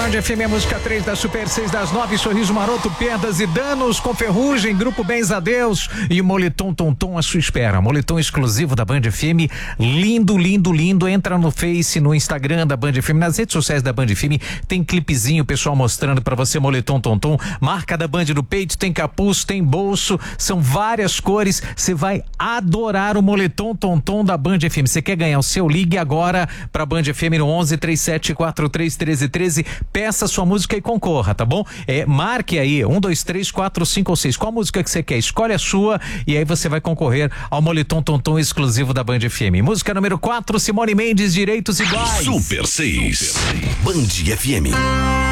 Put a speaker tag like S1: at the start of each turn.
S1: Band FM, a música 3 da Super 6 das 9, Sorriso Maroto, Perdas e Danos com Ferrugem, Grupo Bens a Deus e Moletom Tonton à sua espera. Moletom exclusivo da Band FM, lindo, lindo, lindo. Entra no Face, no Instagram da Band FM, nas redes sociais da Band FM, tem clipezinho, pessoal mostrando pra você Moletom Tonton, marca da Band no peito, tem capuz, tem bolso, são várias cores, você vai adorar o Moletom Tonton da Band FM. Você quer ganhar o seu? Ligue agora pra Band FM no 1137431313, peça sua música e concorra, tá bom? Marque aí 1, 2, 3, 4, 5 ou 6. Qual música que você quer? Escolhe a sua e aí você vai concorrer ao Moletom Tonton exclusivo da Band FM. Música número 4, Simone Mendes, Direitos Iguais.
S2: Super 6, Band FM.